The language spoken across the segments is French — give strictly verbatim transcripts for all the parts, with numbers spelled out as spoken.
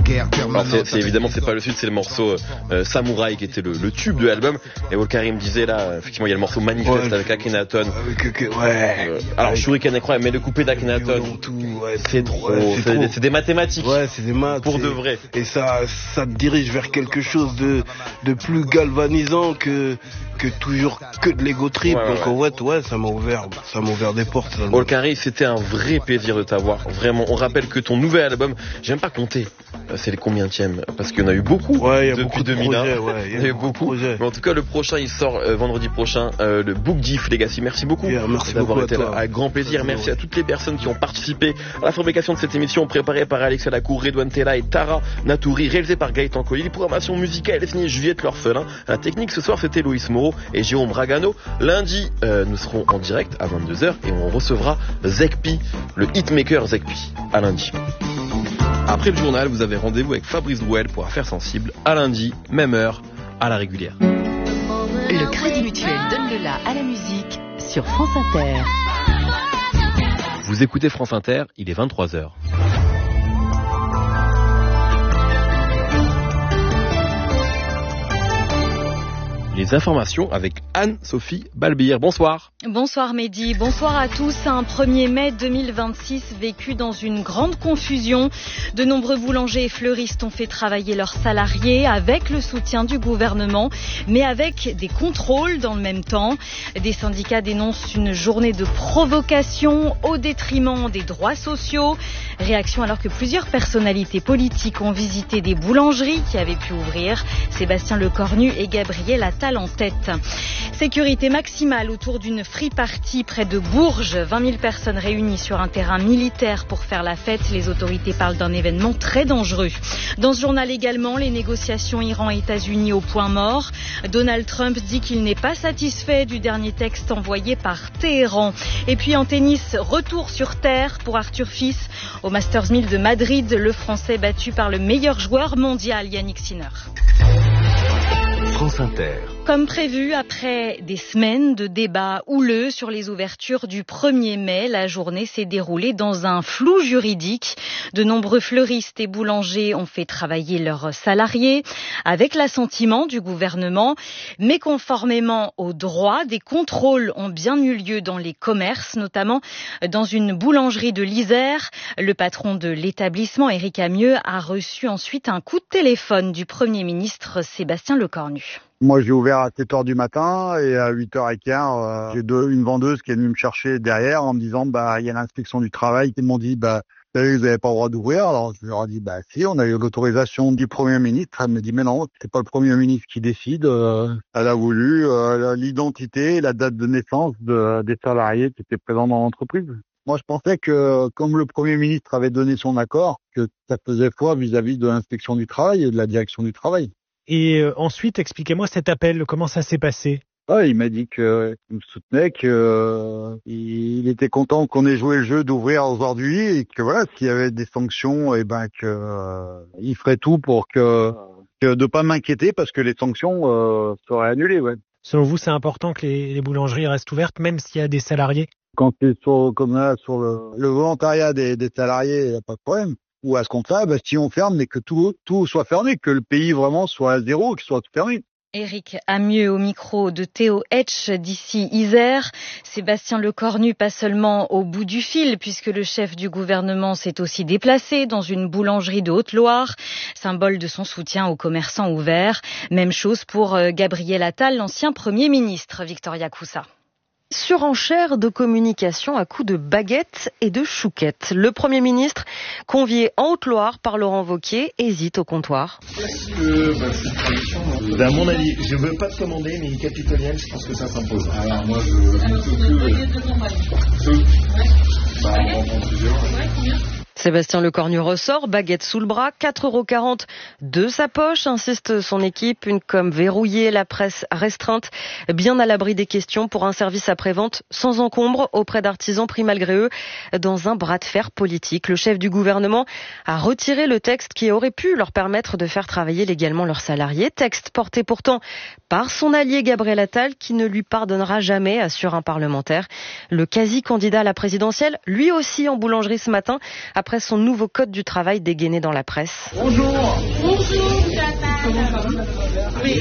guerre permanente. Alors c'est, c'est évidemment c'est pas le Sud, c'est le morceau euh, Samouraï qui était le, le tube de l'album. Et Wolkarim disait là, effectivement il y a le morceau Manifeste ouais, avec Akhenaton. Avec, okay, ouais. Euh, alors avec... Shuriken est incroyable, mais le coupé d'Akhenaton, ouais, c'est, c'est trop, ouais, c'est, c'est, trop. Des, c'est des mathématiques. Ouais, c'est des maths. Pour c'est... de vrai. Et ça, ça te dirige vers quelque chose de, de plus galvanisant que, que toujours que de l'ego trip. Ouais, Donc ouais. en fait, ouais, ça m'a ouvert, ça m'a ouvert des portes. Wolkarim, c'était un vrai plaisir de t'avoir. Vraiment, on rappelle que ton nouvel album, j'aime pas compter. C'est les combienièmes parce qu'il y en a eu beaucoup ouais, y a depuis beaucoup deux mille un. De projets, ouais, il y a eu beaucoup. beaucoup. Mais en tout cas, le prochain, il sort euh, vendredi prochain, euh, le Book Diff Legacy. Merci beaucoup yeah, merci d'avoir beaucoup été là. Avec grand plaisir. Merci à toutes les personnes qui ont participé à la fabrication de cette émission, préparée par Alex Alacour, Redouane Tella et Tara Natouri, réalisée par Gaëtan Colli. Programmation musicale est signée Juliette L'Orphelin. La technique ce soir, c'était Loïs Moreau et Jérôme Bragano. Lundi, euh, nous serons en direct à vingt-deux heures et on recevra Zekpi, le hitmaker Zekpi. À lundi. Après le journal, vous avez rendez-vous avec Fabrice Drouel pour Affaires Sensibles, à lundi, même heure, à la régulière. Le Crédit Mutuel donne le la à la musique sur France Inter. Vous écoutez France Inter, il est vingt-trois heures. Les informations avec Anne-Sophie Balbir. Bonsoir. Bonsoir Mehdi, bonsoir à tous. Un premier mai deux mille vingt-six vécu dans une grande confusion. De nombreux boulangers et fleuristes ont fait travailler leurs salariés avec le soutien du gouvernement, mais avec des contrôles dans le même temps. Des syndicats dénoncent une journée de provocation au détriment des droits sociaux. Réaction alors que plusieurs personnalités politiques ont visité des boulangeries qui avaient pu ouvrir. Sébastien Lecornu et Gabriel Attal en tête. Sécurité maximale autour d'une free party près de Bourges. vingt mille personnes réunies sur un terrain militaire pour faire la fête. Les autorités parlent d'un événement très dangereux. Dans ce journal également, les négociations Iran-États-Unis au point mort. Donald Trump dit qu'il n'est pas satisfait du dernier texte envoyé par Téhéran. Et puis en tennis, retour sur terre pour Arthur Fils. Au Masters mille de Madrid, le Français battu par le meilleur joueur mondial, Yannick Sinner. France Inter. Comme prévu, après des semaines de débats houleux sur les ouvertures du premier mai, la journée s'est déroulée dans un flou juridique. De nombreux fleuristes et boulangers ont fait travailler leurs salariés avec l'assentiment du gouvernement. Mais conformément au droit, des contrôles ont bien eu lieu dans les commerces, notamment dans une boulangerie de l'Isère. Le patron de l'établissement, Éric Amieux, a reçu ensuite un coup de téléphone du Premier ministre Sébastien Lecornu. Moi, j'ai ouvert à sept heures du matin et à huit heures quinze, euh, j'ai deux, une vendeuse qui est venue me chercher derrière en me disant, bah, il y a l'inspection du travail qui m'ont dit, bah, vous savez, vous n'avez pas le droit d'ouvrir. Alors, je leur ai dit, bah, si, on a eu l'autorisation du Premier ministre. Elle me dit, mais non, c'est pas le Premier ministre qui décide. Euh, elle a voulu euh, l'identité et la date de naissance de, des salariés qui étaient présents dans l'entreprise. Moi, je pensais que, comme le Premier ministre avait donné son accord, que ça faisait foi vis-à-vis de l'inspection du travail et de la direction du travail. Et euh, ensuite, expliquez-moi cet appel, comment ça s'est passé? Ah, il m'a dit que qu'il me soutenait, que euh, il était content qu'on ait joué le jeu d'ouvrir aujourd'hui et que voilà, s'il y avait des sanctions, et ben que euh, il ferait tout pour que, que de pas m'inquiéter parce que les sanctions euh, seraient annulées. Ouais. Selon vous, c'est important que les, les boulangeries restent ouvertes, même s'il y a des salariés? Quand c'est sur comme là sur le, le volontariat des, des salariés, il n'y a pas de problème. Ou à ce contraire, bah, si on ferme, mais que tout, tout soit fermé, que le pays vraiment soit à zéro, qu'il soit tout fermé. Éric Amieux au micro de Théo Hetch d'ici Isère. Sébastien Lecornu pas seulement au bout du fil puisque le chef du gouvernement s'est aussi déplacé dans une boulangerie de Haute-Loire, symbole de son soutien aux commerçants ouverts. Même chose pour Gabriel Attal, l'ancien Premier ministre. Victoria Coussa. Surenchère de communication à coups de baguettes et de chouquettes. Le Premier ministre, convié en Haute-Loire par Laurent Wauquiez, hésite au comptoir. Euh, bah, c'est une tradition. À mon avis, je ne veux pas te commander, mais une capitolienne, je pense que ça s'impose. Alors moi, je ne peux que... Bah, on en prend plusieurs. Sébastien Lecornu ressort, baguette sous le bras, quatre euros quarante de sa poche, insiste son équipe, une com verrouillée, la presse restreinte, bien à l'abri des questions pour un service après-vente sans encombre auprès d'artisans pris malgré eux dans un bras de fer politique. Le chef du gouvernement a retiré le texte qui aurait pu leur permettre de faire travailler légalement leurs salariés, texte porté pourtant par son allié Gabriel Attal qui ne lui pardonnera jamais, assure un parlementaire. Le quasi-candidat à la présidentielle, lui aussi en boulangerie ce matin, a après son nouveau code du travail dégainé dans la presse. Bonjour. Bonjour. Oui,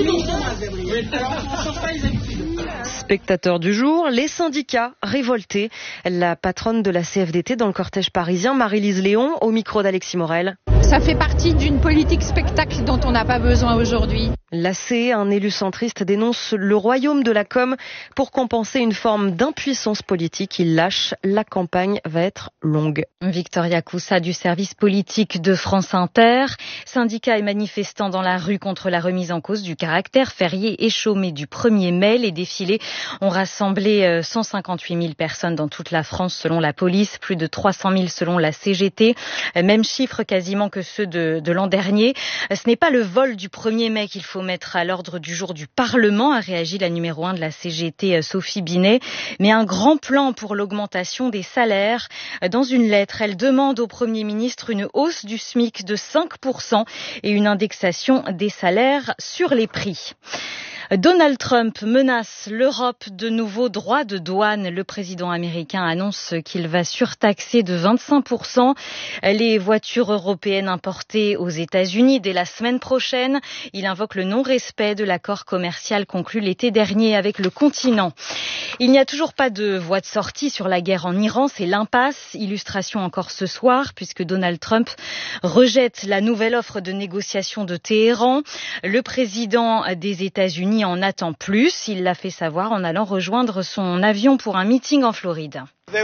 spectateurs du jour, les syndicats révoltés. La patronne de la C F D T dans le cortège parisien, Marie-Lise Léon, au micro d'Alexis Morel. Ça fait partie d'une politique spectacle dont on n'a pas besoin aujourd'hui. Lassé, un élu centriste dénonce le royaume de la com pour compenser une forme d'impuissance politique. Il lâche, la campagne va être longue. Victoria Coussa du service politique de France Inter. Syndicats et manifestants dans la rue contre la remise en cause du caractère férié et chômé du premier mai. Les défilés ont rassemblé cent cinquante-huit mille personnes dans toute la France selon la police, plus de trois cent mille selon la C G T. Même chiffre quasiment que ceux de, de l'an dernier. Ce n'est pas le vol du premier mai qu'il faut mettre à l'ordre du jour du Parlement, a réagi la numéro un de la C G T, Sophie Binet, mais un grand plan pour l'augmentation des salaires. Dans une lettre, elle demande au Premier ministre une hausse du SMIC de cinq pour cent et une indexation des salaires sur les prix. Donald Trump menace l'Europe de nouveaux droits de douane. Le président américain annonce qu'il va surtaxer de vingt-cinq pour cent les voitures européennes importées aux États-Unis dès la semaine prochaine. Il invoque le non-respect de l'accord commercial conclu l'été dernier avec le continent. Il n'y a toujours pas de voie de sortie sur la guerre en Iran, c'est l'impasse. Illustration encore ce soir, puisque Donald Trump rejette la nouvelle offre de négociation de Téhéran. Le président des États-Unis en attend plus. Il l'a fait savoir en allant rejoindre son avion pour un meeting en Floride.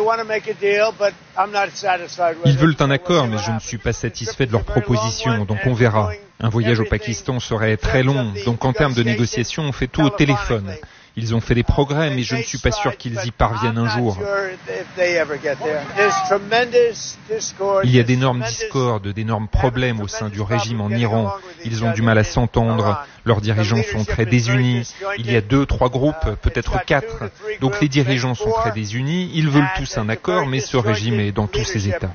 Ils veulent un accord, mais je ne suis pas satisfait de leur proposition, donc on verra. Un voyage au Pakistan serait très long, donc en termes de négociation, on fait tout au téléphone. Ils ont fait des progrès, mais je ne suis pas sûr qu'ils y parviennent un jour. Il y a d'énormes discordes, d'énormes problèmes au sein du régime en Iran. Ils ont du mal à s'entendre. Leurs dirigeants sont très désunis. Il y a deux, trois groupes, peut-être quatre. Donc les dirigeants sont très désunis. Ils veulent tous un accord, mais ce régime est dans tous ses états.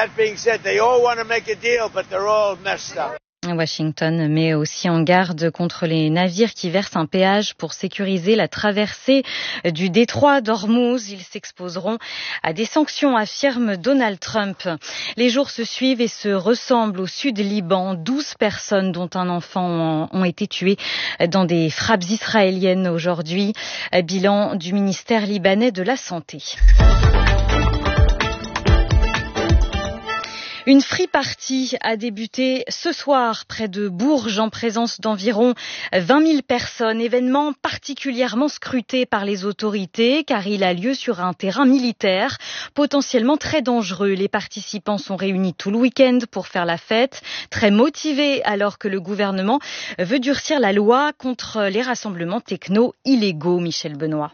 Washington met aussi en garde contre les navires qui versent un péage pour sécuriser la traversée du détroit d'Ormuz. Ils s'exposeront à des sanctions, affirme Donald Trump. Les jours se suivent et se ressemblent au sud Liban. douze personnes, dont un enfant, ont été tuées dans des frappes israéliennes aujourd'hui. Bilan du ministère libanais de la Santé. Une free party a débuté ce soir près de Bourges en présence d'environ vingt mille personnes. Événement particulièrement scruté par les autorités car il a lieu sur un terrain militaire potentiellement très dangereux. Les participants sont réunis tout le week-end pour faire la fête, très motivés alors que le gouvernement veut durcir la loi contre les rassemblements techno illégaux. Michel Benoît.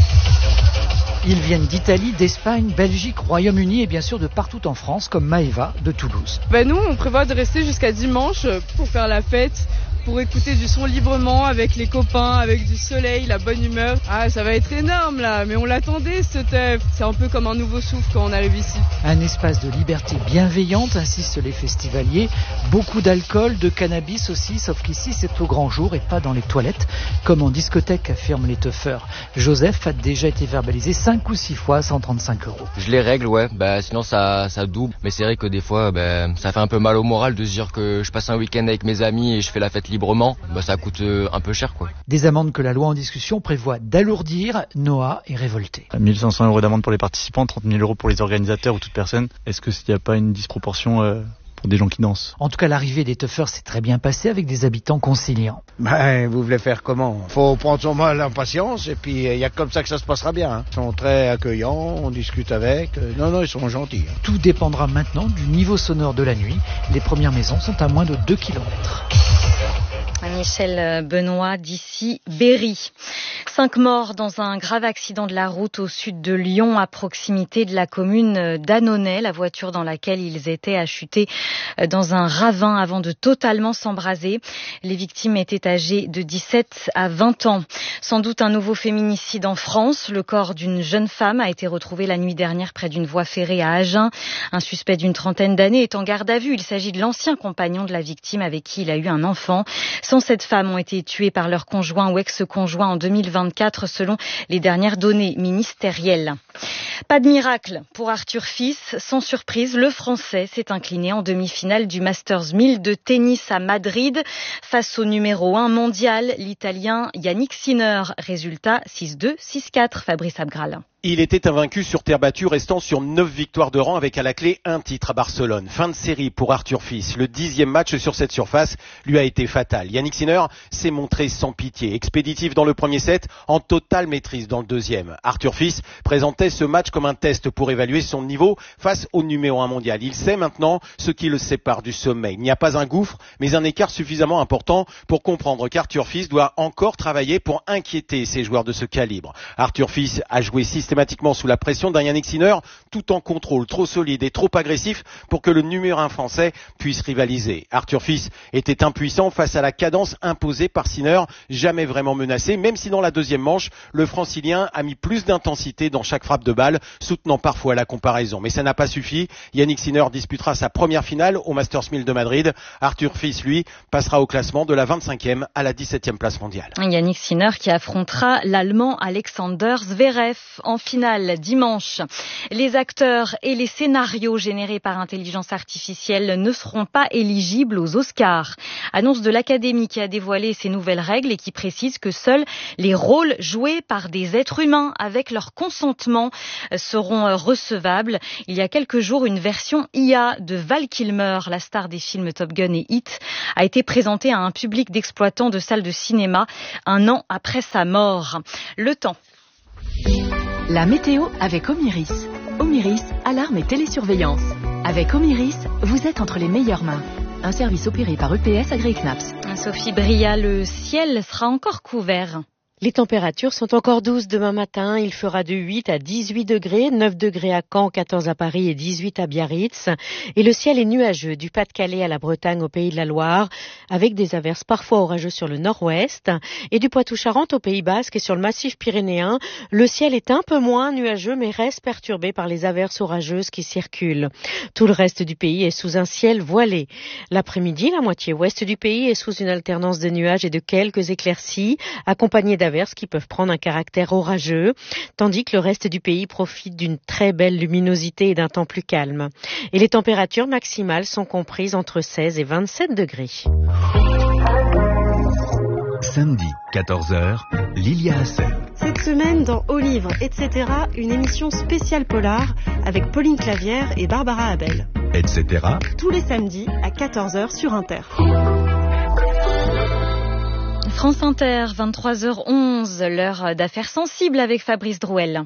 Ils viennent d'Italie, d'Espagne, Belgique, Royaume-Uni et bien sûr de partout en France, comme Maëva de Toulouse. Ben nous, on prévoit de rester jusqu'à dimanche pour faire la fête, pour écouter du son librement avec les copains, avec du soleil, la bonne humeur. Ah, ça va être énorme là, mais on l'attendait ce teuf. C'est un peu comme un nouveau souffle quand on arrive ici. Un espace de liberté bienveillante, insistent les festivaliers. Beaucoup d'alcool, de cannabis aussi, sauf qu'ici c'est au grand jour et pas dans les toilettes, comme en discothèque, affirment les teufeurs. Joseph a déjà été verbalisé cinq ou six fois à cent trente-cinq euros. Je les règle, ouais, bah, sinon ça, ça double. Mais c'est vrai que des fois, bah, ça fait un peu mal au moral de se dire que je passe un week-end avec mes amis et je fais la fête librement, bah ça coûte euh, un peu cher quoi. Des amendes que la loi en discussion prévoit d'alourdir. Noah est révolté. mille cinq cents euros d'amende pour les participants, trente mille euros pour les organisateurs ou toute personne. Est-ce que s'il n'y a pas une disproportion euh, pour des gens qui dansent? En tout cas, l'arrivée des teufeurs s'est très bien passée avec des habitants conciliants. Ben, vous voulez faire comment? Faut prendre son mal en patience et puis il y a comme ça que ça se passera bien. Hein. Ils sont très accueillants, on discute avec. Non, non, ils sont gentils. Hein. Tout dépendra maintenant du niveau sonore de la nuit. Les premières maisons sont à moins de deux kilomètres. Michel Benoît d'ici Berry. Cinq morts dans un grave accident de la route au sud de Lyon, à proximité de la commune d'Annonay. La voiture dans laquelle ils étaient a chuté dans un ravin avant de totalement s'embraser. Les victimes étaient âgées de dix-sept à vingt ans. Sans doute un nouveau féminicide en France. Le corps d'une jeune femme a été retrouvé la nuit dernière près d'une voie ferrée à Agen. Un suspect d'une trentaine d'années est en garde à vue. Il s'agit de l'ancien compagnon de la victime avec qui il a eu un enfant. Sans vingt-sept femmes ont été tuées par leur conjoint ou ex-conjoint en deux mille vingt-quatre selon les dernières données ministérielles. Pas de miracle pour Arthur Fils. Sans surprise, le Français s'est incliné en demi-finale du Masters mille de tennis à Madrid face au numéro un mondial, l'Italien Yannick Sinner. Résultat six deux, six quatre, Fabrice Abgral. Il était invaincu sur terre battue, restant sur neuf victoires de rang avec à la clé un titre à Barcelone. Fin de série pour Arthur Fils. Le dixième match sur cette surface lui a été fatal. Yannick Sinner s'est montré sans pitié, expéditif dans le premier set, en totale maîtrise dans le deuxième. Arthur Fils présentait ce match comme un test pour évaluer son niveau face au numéro un mondial. Il sait maintenant ce qui le sépare du sommet. Il n'y a pas un gouffre, mais un écart suffisamment important pour comprendre qu'Arthur Fils doit encore travailler pour inquiéter ses joueurs de ce calibre. Arthur Fils a joué systématiquement sous la pression d'un Yannick Sinner, tout en contrôle, trop solide et trop agressif pour que le numéro un français puisse rivaliser. Arthur Fils était impuissant face à la cadence imposée par Sinner, jamais vraiment menacé, même si dans la deuxième manche, le francilien a mis plus d'intensité dans chaque frappe de balle, soutenant parfois la comparaison. Mais ça n'a pas suffi. Yannick Sinner disputera sa première finale au Masters mille de Madrid. Arthur Fils, lui, passera au classement de la vingt-cinquième à la dix-septième place mondiale. Yannick Sinner qui affrontera l'Allemand Alexander Zverev en finale dimanche. Les acteurs et les scénarios générés par intelligence artificielle ne seront pas éligibles aux Oscars. Annonce de l'Académie qui a dévoilé ces nouvelles règles et qui précise que seuls les rôles joués par des êtres humains avec leur consentement seront recevables. Il y a quelques jours, une version I A de Val Kilmer, la star des films Top Gun et Hit, a été présentée à un public d'exploitants de salles de cinéma un an après sa mort. Le temps. La météo avec Omiris. Omiris, alarme et télésurveillance. Avec Omiris, vous êtes entre les meilleures mains. Un service opéré par E P S AgriCnaps. Sophie Bria, le ciel sera encore couvert. Les températures sont encore douces demain matin. Il fera de huit à dix-huit degrés, neuf degrés à Caen, quatorze à Paris et dix-huit à Biarritz. Et le ciel est nuageux du Pas-de-Calais à la Bretagne au Pays de la Loire, avec des averses parfois orageuses sur le nord-ouest. Et du Poitou-Charentes au Pays Basque et sur le massif pyrénéen, le ciel est un peu moins nuageux mais reste perturbé par les averses orageuses qui circulent. Tout le reste du pays est sous un ciel voilé. L'après-midi, la moitié ouest du pays est sous une alternance de nuages et de quelques éclaircies, accompagnées d'averses qui peuvent prendre un caractère orageux, tandis que le reste du pays profite d'une très belle luminosité et d'un temps plus calme. Et les températures maximales sont comprises entre seize et vingt-sept degrés. Samedi, quatorze heures, Lilia Hassel. Cette semaine, dans Au Livre, et cetera, une émission spéciale polar avec Pauline Clavière et Barbara Abel. et cetera. Tous les samedis à quatorze heures sur Inter. France Inter, vingt-trois heures onze, l'heure d'affaires sensibles avec Fabrice Drouel.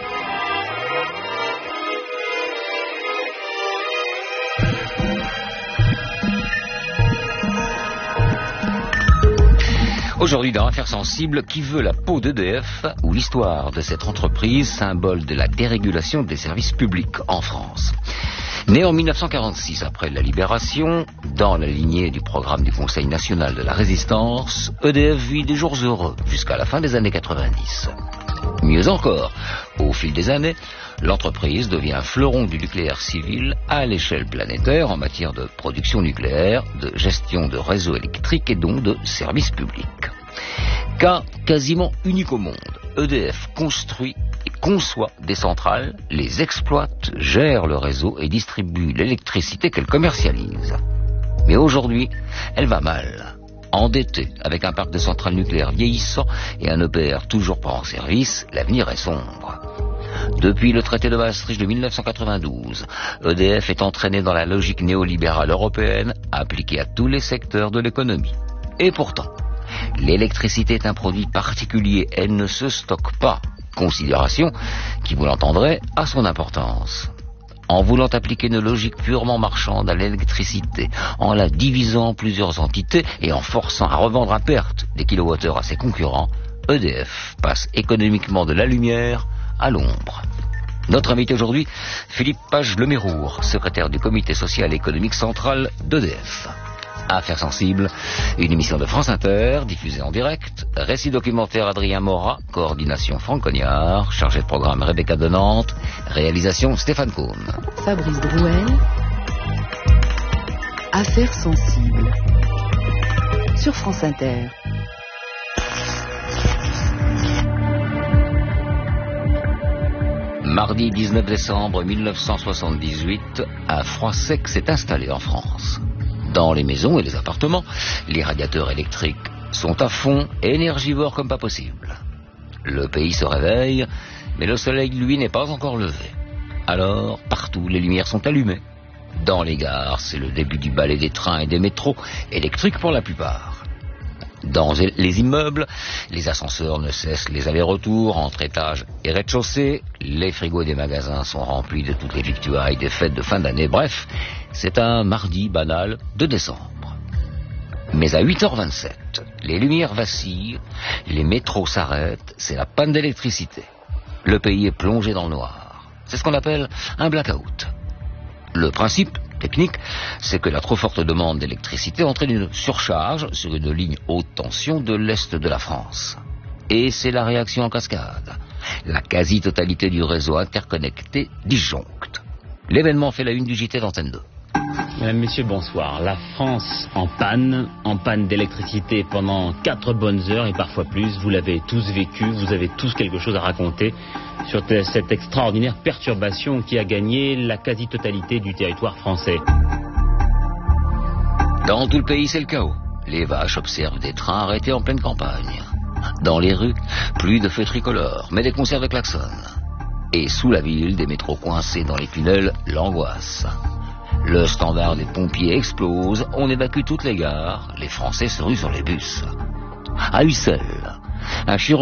Aujourd'hui dans Affaires sensibles, qui veut la peau d'E D F ou l'histoire de cette entreprise, symbole de la dérégulation des services publics en France. Né en mille neuf cent quarante-six, après la Libération, dans la lignée du programme du Conseil national de la Résistance, E D F vit des jours heureux jusqu'à la fin des années quatre-vingt-dix. Mieux encore, au fil des années, l'entreprise devient un fleuron du nucléaire civil à l'échelle planétaire en matière de production nucléaire, de gestion de réseaux électriques et donc de services publics. Cas quasiment unique au monde, E D F construit et conçoit des centrales, les exploite, gère le réseau et distribue l'électricité qu'elle commercialise. Mais aujourd'hui, elle va mal. Endettée, avec un parc de centrales nucléaires vieillissant et un E P R toujours pas en service, l'avenir est sombre. Depuis le traité de Maastricht de mille neuf cent quatre-vingt-douze, E D F est entraîné dans la logique néolibérale européenne appliquée à tous les secteurs de l'économie. Et pourtant, l'électricité est un produit particulier, elle ne se stocke pas. Considération qui, vous l'entendrez, a son importance. En voulant appliquer une logique purement marchande à l'électricité, en la divisant en plusieurs entités et en forçant à revendre à perte des kilowattheures à ses concurrents, E D F passe économiquement de la lumière à l'ombre. Notre invité aujourd'hui, Philippe Page-Lemérour, secrétaire du comité social et économique central d'E D F. Affaires sensibles, une émission de France Inter, diffusée en direct, récit documentaire Adrien Morat, coordination Franck Cognard, chargé de programme Rebecca de Nantes, réalisation Stéphane Cohn. Fabrice Drouel, Affaires sensibles. sur France Inter. Mardi dix-neuf décembre mille neuf cent soixante-dix-huit, un froid sec s'est installé en France. Dans les maisons et les appartements, les radiateurs électriques sont à fond, énergivores comme pas possible. Le pays se réveille, mais le soleil, lui, n'est pas encore levé. Alors, partout, les lumières sont allumées. Dans les gares, c'est le début du balai des trains et des métros, électriques pour la plupart. Dans les immeubles, les ascenseurs ne cessent les allers-retours entre étages et rez-de-chaussée. Les frigos des magasins sont remplis de toutes les victuailles des fêtes de fin d'année. Bref, c'est un mardi banal de décembre. Mais à huit heures vingt-sept, les lumières vacillent, les métros s'arrêtent, c'est la panne d'électricité. Le pays est plongé dans le noir. C'est ce qu'on appelle un blackout. Le principe technique, c'est que la trop forte demande d'électricité entraîne une surcharge sur une ligne haute tension de l'est de la France. Et c'est la réaction en cascade. La quasi-totalité du réseau interconnecté disjoncte. L'événement fait la une du J T d'Antenne deux. Mesdames, Messieurs, bonsoir. La France en panne, en panne d'électricité pendant quatre bonnes heures et parfois plus. Vous l'avez tous vécu, vous avez tous quelque chose à raconter sur cette extraordinaire perturbation qui a gagné la quasi-totalité du territoire français. Dans tout le pays, c'est le chaos. Les vaches observent des trains arrêtés en pleine campagne. Dans les rues, plus de feux tricolores, mais des concerts de klaxons. Et sous la ville, des métros coincés dans les tunnels, l'angoisse. Le standard des pompiers explose, on évacue toutes les gares, les Français se ruent sur les bus. À Ussel, un chirurgien